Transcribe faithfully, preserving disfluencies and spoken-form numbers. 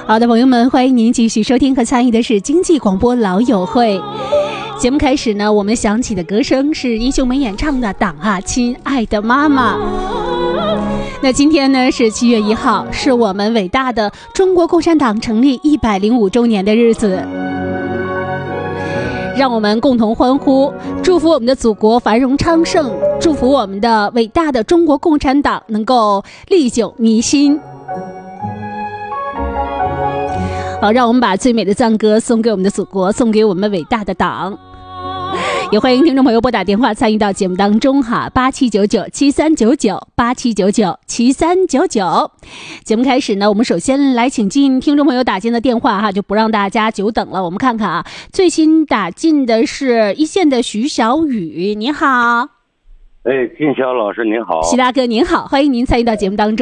好的，朋友们，欢迎您继续收听和参与的是经济广播老友会。节目开始呢，我们响起的歌声是英雄们演唱的《党啊，亲爱的妈妈》。那今天呢是七月一号，是我们伟大的中国共产党成立一百零五周年的日子。让我们共同欢呼，祝福我们的祖国繁荣昌盛，祝福我们的伟大的中国共产党能够历久弥新。好，让我们把最美的赞歌送给我们的祖国，送给我们伟大的党。也欢迎听众朋友拨打电话参与到节目当中哈，八七九九七三九九八七九九七三九九。节目开始呢，我们首先来请进听众朋友打进的电话哈，就不让大家久等了。我们看看啊，最新打进的是一线的徐小雨，你好。 哎，金晓老师您好。 徐大哥您好，欢迎您参与到节目当中。